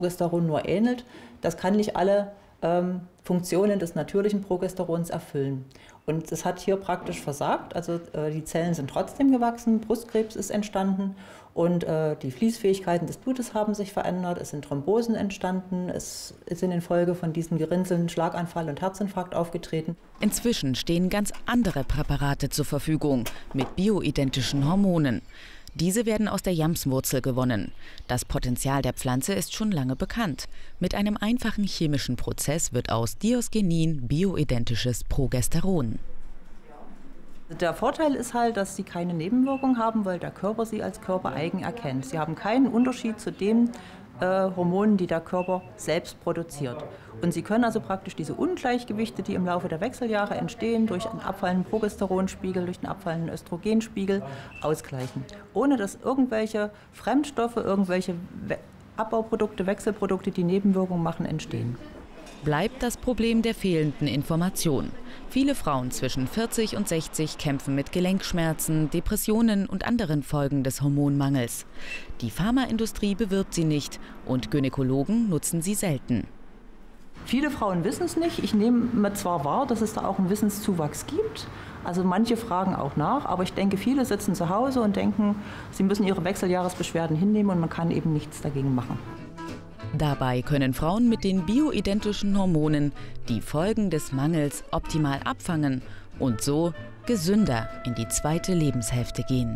Progesteron nur ähnelt, das kann nicht alle Funktionen des natürlichen Progesterons erfüllen. Und es hat hier praktisch versagt, also die Zellen sind trotzdem gewachsen, Brustkrebs ist entstanden und die Fließfähigkeiten des Blutes haben sich verändert, es sind Thrombosen entstanden, es ist in den Folge von diesen Gerinnseln Schlaganfall und Herzinfarkt aufgetreten. Inzwischen stehen ganz andere Präparate zur Verfügung mit bioidentischen Hormonen. Diese werden aus der Jamswurzel gewonnen. Das Potenzial der Pflanze ist schon lange bekannt. Mit einem einfachen chemischen Prozess wird aus Diosgenin bioidentisches Progesteron. Der Vorteil ist halt, dass sie keine Nebenwirkung haben, weil der Körper sie als körpereigen erkennt. Sie haben keinen Unterschied zu den Hormonen, die der Körper selbst produziert. Und sie können also praktisch diese Ungleichgewichte, die im Laufe der Wechseljahre entstehen, durch einen abfallenden Progesteronspiegel, durch einen abfallenden Östrogenspiegel ausgleichen. Ohne dass irgendwelche Fremdstoffe, irgendwelche Abbauprodukte, Wechselprodukte, die Nebenwirkungen machen, entstehen. Bleibt das Problem der fehlenden Information. Viele Frauen zwischen 40 und 60 kämpfen mit Gelenkschmerzen, Depressionen und anderen Folgen des Hormonmangels. Die Pharmaindustrie bewirbt sie nicht und Gynäkologen nutzen sie selten. Viele Frauen wissen es nicht. Ich nehme zwar wahr, dass es da auch einen Wissenszuwachs gibt. Also manche fragen auch nach, aber ich denke, viele sitzen zu Hause und denken, sie müssen ihre Wechseljahresbeschwerden hinnehmen und man kann eben nichts dagegen machen. Dabei können Frauen mit den bioidentischen Hormonen die Folgen des Mangels optimal abfangen und so gesünder in die zweite Lebenshälfte gehen.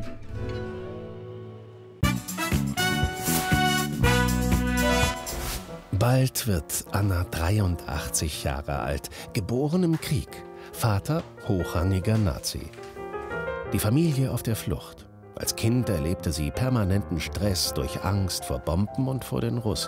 Bald wird Anna 83 Jahre alt, geboren im Krieg. Vater hochrangiger Nazi. Die Familie auf der Flucht. Als Kind erlebte sie permanenten Stress durch Angst vor Bomben und vor den Russen.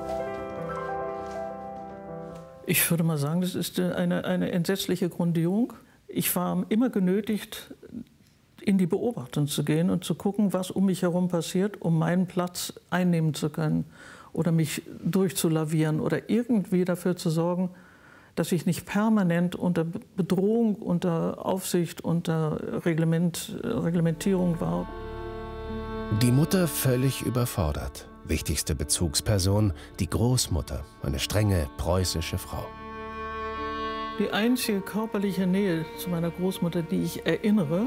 Ich würde mal sagen, das ist eine entsetzliche Grundierung. Ich war immer genötigt, in die Beobachtung zu gehen und zu gucken, was um mich herum passiert, um meinen Platz einnehmen zu können oder mich durchzulavieren oder irgendwie dafür zu sorgen, dass ich nicht permanent unter Bedrohung, unter Aufsicht, unter Reglementierung war. Die Mutter völlig überfordert. Wichtigste Bezugsperson, die Großmutter, eine strenge preußische Frau. Die einzige körperliche Nähe zu meiner Großmutter, die ich erinnere,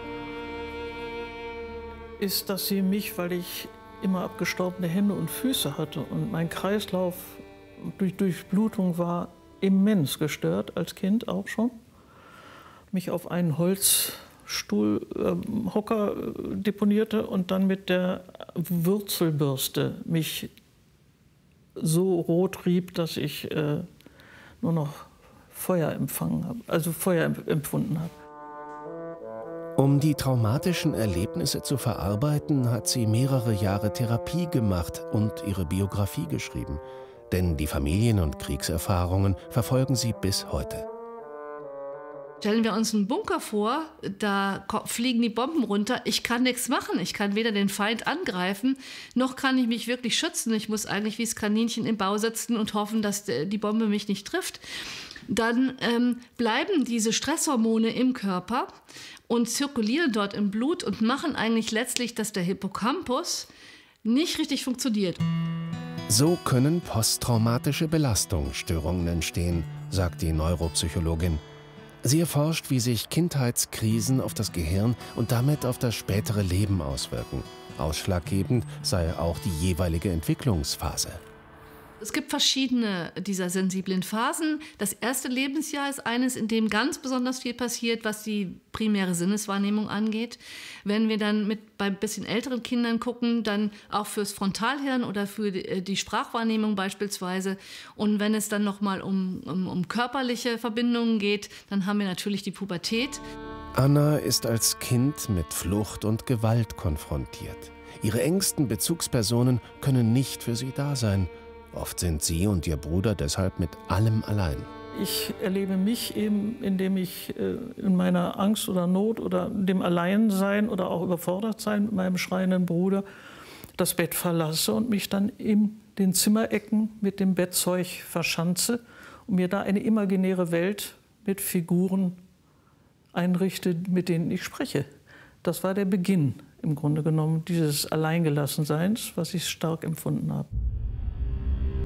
ist, dass sie mich, weil ich immer abgestorbene Hände und Füße hatte und mein Kreislauf durch Durchblutung war immens gestört, als Kind auch schon, mich auf einen Hocker deponierte und dann mit der Wurzelbürste mich so rot rieb, dass ich nur noch Feuer empfunden habe. Um die traumatischen Erlebnisse zu verarbeiten, hat sie mehrere Jahre Therapie gemacht und ihre Biografie geschrieben. Denn die Familien- und Kriegserfahrungen verfolgen sie bis heute. Stellen wir uns einen Bunker vor, da fliegen die Bomben runter. Ich kann nichts machen. Ich kann weder den Feind angreifen, noch kann ich mich wirklich schützen. Ich muss eigentlich wie das Kaninchen im Bau sitzen und hoffen, dass die Bombe mich nicht trifft. Dann bleiben diese Stresshormone im Körper und zirkulieren dort im Blut und machen eigentlich letztlich, dass der Hippocampus nicht richtig funktioniert. So können posttraumatische Belastungsstörungen entstehen, sagt die Neuropsychologin. Sie erforscht, wie sich Kindheitskrisen auf das Gehirn und damit auf das spätere Leben auswirken. Ausschlaggebend sei auch die jeweilige Entwicklungsphase. Es gibt verschiedene dieser sensiblen Phasen. Das erste Lebensjahr ist eines, in dem ganz besonders viel passiert, was die primäre Sinneswahrnehmung angeht. Wenn wir dann bei ein bisschen älteren Kindern gucken, dann auch fürs Frontalhirn oder für die Sprachwahrnehmung beispielsweise. Und wenn es dann nochmal um körperliche Verbindungen geht, dann haben wir natürlich die Pubertät. Anna ist als Kind mit Flucht und Gewalt konfrontiert. Ihre engsten Bezugspersonen können nicht für sie da sein. Oft sind sie und ihr Bruder deshalb mit allem allein. Ich erlebe mich eben, indem ich in meiner Angst oder Not oder dem Alleinsein oder auch Überfordertsein mit meinem schreienden Bruder das Bett verlasse und mich dann in den Zimmerecken mit dem Bettzeug verschanze und mir da eine imaginäre Welt mit Figuren einrichte, mit denen ich spreche. Das war der Beginn im Grunde genommen dieses Alleingelassenseins, was ich stark empfunden habe.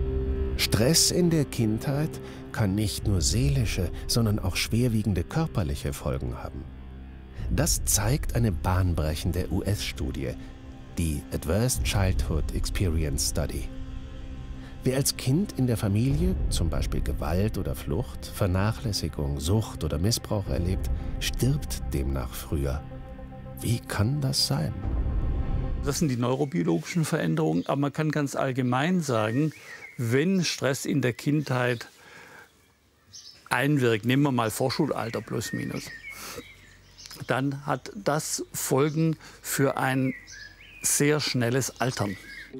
Stress in der Kindheit kann nicht nur seelische, sondern auch schwerwiegende körperliche Folgen haben. Das zeigt eine bahnbrechende US-Studie, die Adverse Childhood Experience Study. Wer als Kind in der Familie zum Beispiel Gewalt oder Flucht, Vernachlässigung, Sucht oder Missbrauch erlebt, stirbt demnach früher. Wie kann das sein? Das sind die neurobiologischen Veränderungen, aber man kann ganz allgemein sagen, wenn Stress in der Kindheit einwirkt, nehmen wir mal Vorschulalter plus minus, dann hat das Folgen für ein sehr schnelles Altern.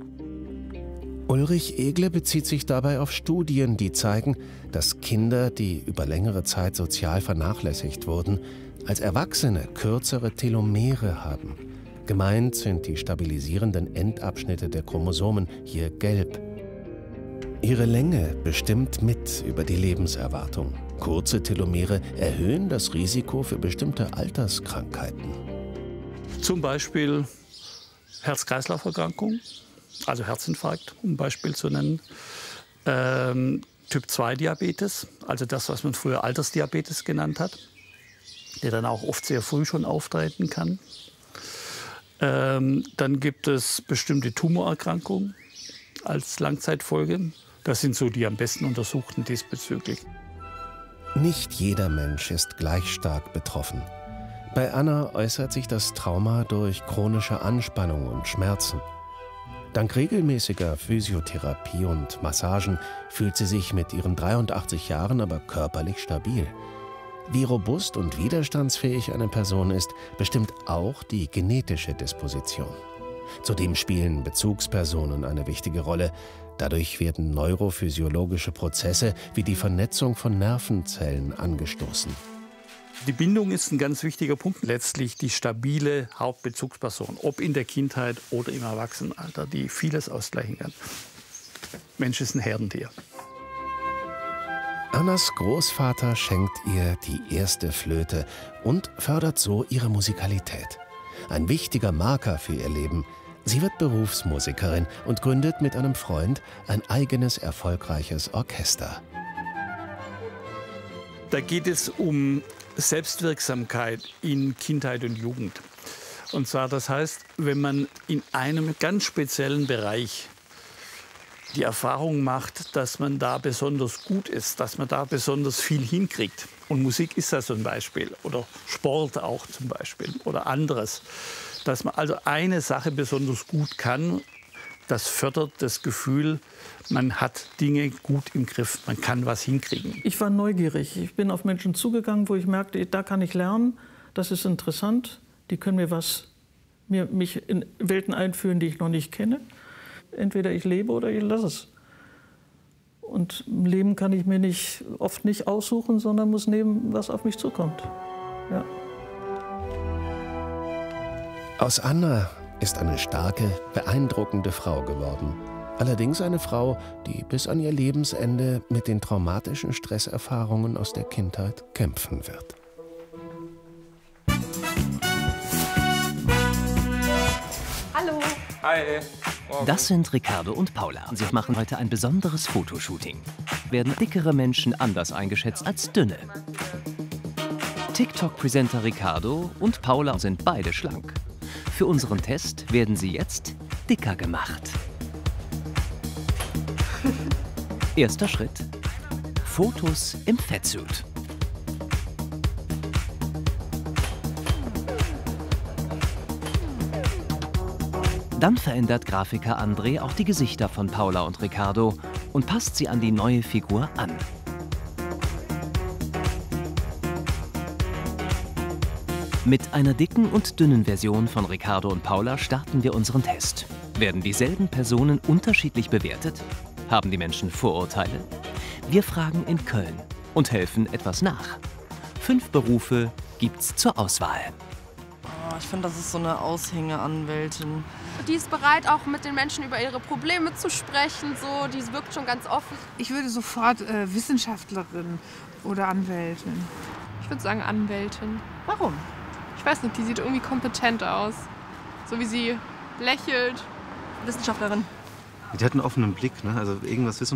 Ulrich Egle bezieht sich dabei auf Studien, die zeigen, dass Kinder, die über längere Zeit sozial vernachlässigt wurden, als Erwachsene kürzere Telomere haben. Gemeint sind die stabilisierenden Endabschnitte der Chromosomen, hier gelb. Ihre Länge bestimmt mit über die Lebenserwartung. Kurze Telomere erhöhen das Risiko für bestimmte Alterskrankheiten. Zum Beispiel Herz-Kreislauf-Erkrankungen, also Herzinfarkt, um ein Beispiel zu nennen. Typ-2-Diabetes, also das, was man früher Altersdiabetes genannt hat, der dann auch oft sehr früh schon auftreten kann. Dann gibt es bestimmte Tumorerkrankungen als Langzeitfolge. Das sind so die am besten untersuchten diesbezüglich. Nicht jeder Mensch ist gleich stark betroffen. Bei Anna äußert sich das Trauma durch chronische Anspannung und Schmerzen. Dank regelmäßiger Physiotherapie und Massagen fühlt sie sich mit ihren 83 Jahren aber körperlich stabil. Wie robust und widerstandsfähig eine Person ist, bestimmt auch die genetische Disposition. Zudem spielen Bezugspersonen eine wichtige Rolle. Dadurch werden neurophysiologische Prozesse wie die Vernetzung von Nervenzellen angestoßen. Die Bindung ist ein ganz wichtiger Punkt. Letztlich die stabile Hauptbezugsperson, ob in der Kindheit oder im Erwachsenenalter, die vieles ausgleichen kann. Mensch ist ein Herdentier. Annas Großvater schenkt ihr die erste Flöte und fördert so ihre Musikalität. Ein wichtiger Marker für ihr Leben. Sie wird Berufsmusikerin und gründet mit einem Freund ein eigenes erfolgreiches Orchester. Da geht es um Selbstwirksamkeit in Kindheit und Jugend. Und zwar, das heißt, wenn man in einem ganz speziellen Bereich die Erfahrung macht, dass man da besonders gut ist, dass man da besonders viel hinkriegt. Und Musik ist da so ein Beispiel. Oder Sport auch zum Beispiel. Oder anderes. Dass man also eine Sache besonders gut kann, das fördert das Gefühl, man hat Dinge gut im Griff, man kann was hinkriegen. Ich war neugierig. Ich bin auf Menschen zugegangen, wo ich merkte, da kann ich lernen, das ist interessant. Die können mich in Welten einführen, die ich noch nicht kenne. Entweder ich lebe oder ich lasse es. Und im Leben kann ich mir oft nicht aussuchen, sondern muss nehmen, was auf mich zukommt. Ja. Aus Anna ist eine starke, beeindruckende Frau geworden. Allerdings eine Frau, die bis an ihr Lebensende mit den traumatischen Stresserfahrungen aus der Kindheit kämpfen wird. Hallo. Hi. Das sind Ricardo und Paula. Sie machen heute ein besonderes Fotoshooting. Werden dickere Menschen anders eingeschätzt als dünne? TikTok-Presenter Ricardo und Paula sind beide schlank. Für unseren Test werden sie jetzt dicker gemacht. Erster Schritt: Fotos im Fettsuit. Dann verändert Grafiker André auch die Gesichter von Paula und Ricardo und passt sie an die neue Figur an. Mit einer dicken und dünnen Version von Ricardo und Paula starten wir unseren Test. Werden dieselben Personen unterschiedlich bewertet? Haben die Menschen Vorurteile? Wir fragen in Köln und helfen etwas nach. 5 Berufe gibt's zur Auswahl. Ich finde, das ist so eine Aushängeanwältin. Die ist bereit, auch mit den Menschen über ihre Probleme zu sprechen. So, die wirkt schon ganz offen. Ich würde sofort Wissenschaftlerin oder Anwältin. Ich würde sagen Anwältin. Warum? Ich weiß nicht, die sieht irgendwie kompetent aus. So wie sie lächelt. Wissenschaftlerin. Die hat einen offenen Blick, ne? Also irgendwas wissen